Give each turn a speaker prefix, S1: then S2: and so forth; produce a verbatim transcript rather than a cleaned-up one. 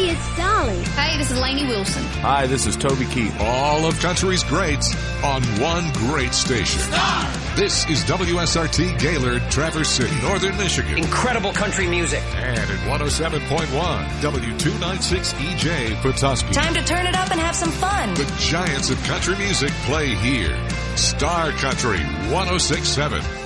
S1: Hey, it's Dolly.
S2: Hey, this is Lainey Wilson.
S3: Hi, this is Toby Keith.
S4: All of country's greats on one great station. Star! This is W S R T Gaylord, Traverse City, Northern Michigan.
S5: Incredible country music.
S4: And at one oh seven point one, W two ninety-six E J, Petoskey.
S6: Time to turn it up and have some fun.
S4: The giants of country music play here. Star Country one oh six point seven.